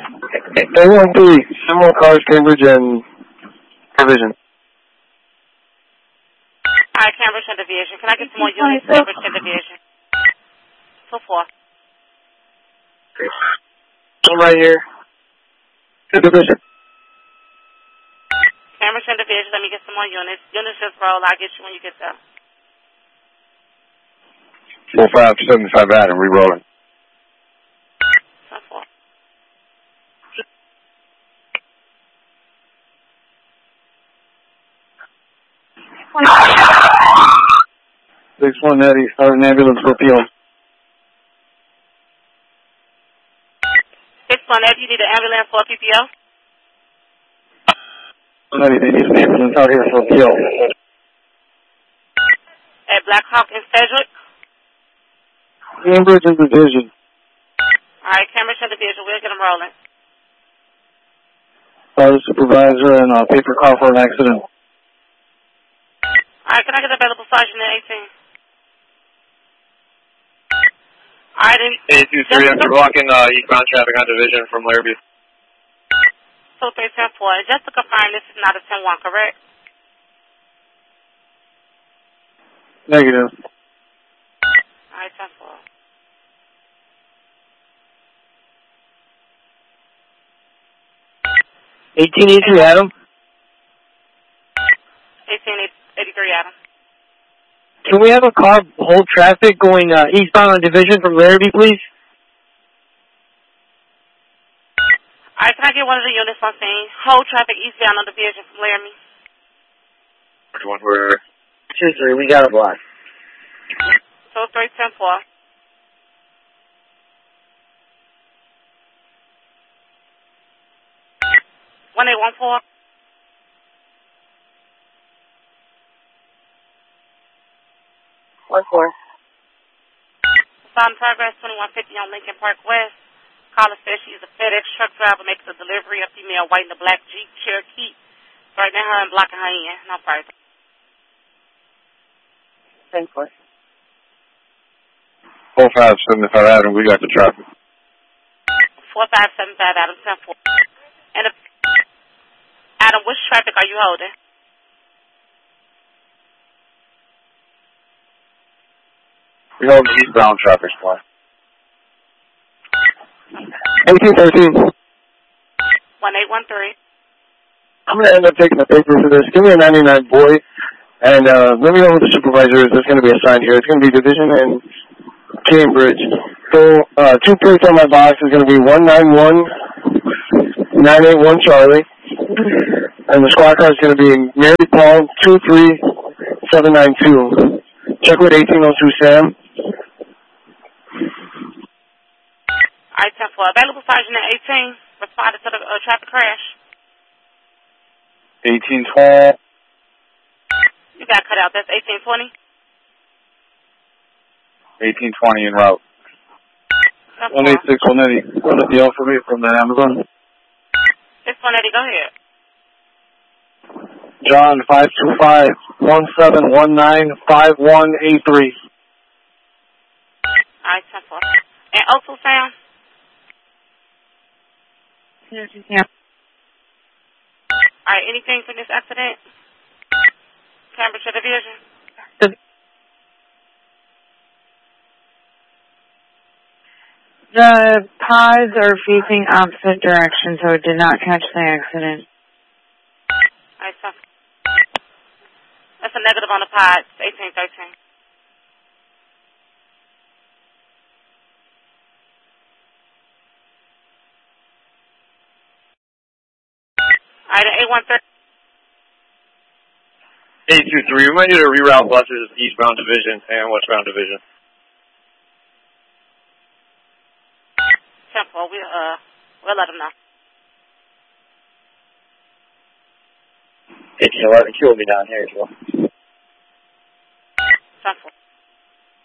A13, similar cars, Cambridge and Division. Alright, Cambridge and Division. Can I get some more units, Cambridge and Division? 2-4. I'm right here. Division. Cambridge and Division, let me get some more units. Units just roll, I'll get you when you get there. 4575 Adam, re-rolling. 2-4. 6-1 Eddie, start an ambulance for appeal. 6-1 Eddie, you need an ambulance for PPO? Eddie, they need an ambulance out here for appeal. At Black Hawk and Sedgwick? Cambridge and Division. Alright, Cambridge and Division, we'll get them rolling. Supervisor and paper call for an accident. Alright, can I get available sergeant at 18? Alright, then. 823, after blocking eastbound traffic on Division from Larrabee. 2310-4. Just to confirm, this is not a 10-1, correct? Negative. Alright, 10-4. Adam. 1883, Adam. Can we have a car hold traffic going eastbound on Division from Larrabee, please? Alright, can I get one of the units on scene? Hold traffic eastbound on Division from Larrabee. One where 2-3, we got a block. So 310-4. One 814. Found progress 2150 on Lincoln Park West. Caller says she's a FedEx truck driver, makes a delivery of female white in a black Jeep Cherokee. Threatening her and blocking her in. No price. 10-4. 4575 Adam, we got the traffic. 4575 Adam, 10-4. And Adam, which traffic are you holding? We hold eastbound traffic supply. 1813. 1813. I'm going to end up taking the paper for this. Give me a 99 boy, and let me know who the supervisor is that's going to be assigned here. It's going to be Division and Cambridge. So, 2 plates on my box is going to be 191981 Charlie. And the squad car is going to be Mary Paul 23792. Check with 1802 Sam. Alright, 10-4. Available sergeant at 18. Responded to the traffic crash. 1812. You got cut out. That's 1820. 1820 en route. 186, 180. Run a deal for me from that Amazon. 680, go ahead. John 525-1719-5183. Alright, 10-4. And also, Sam? Yes, you can. Alright, anything from this accident? Cambridge Division? The pods are facing opposite directions, so it did not catch the accident. Alright, so that's a negative on the pod. 1813. Alright, 813. 823, we might need to reroute buses eastbound Division and westbound Division. Temple, we'll let them know. 1811, Q will be down here as well. Temple.